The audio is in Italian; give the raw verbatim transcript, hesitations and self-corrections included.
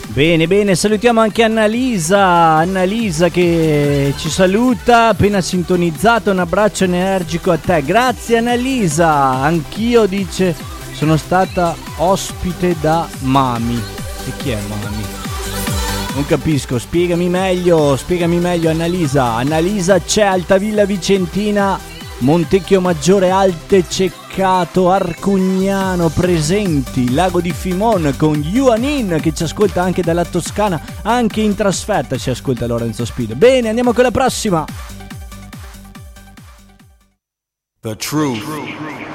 Bene, bene, salutiamo anche Annalisa, Annalisa che ci saluta, appena sintonizzato, un abbraccio energico a te, grazie Annalisa, anch'io dice sono stata ospite da Mami, e chi è Mami? Non capisco, spiegami meglio, spiegami meglio Annalisa, Annalisa c'è Altavilla Vicentina, Montecchio Maggiore, Alte Ceccato, Arcugnano presenti, Lago di Fimon con Yuanin che ci ascolta anche dalla Toscana, anche in trasferta ci ascolta Lorenzo Speed. Bene, andiamo con la prossima. The truth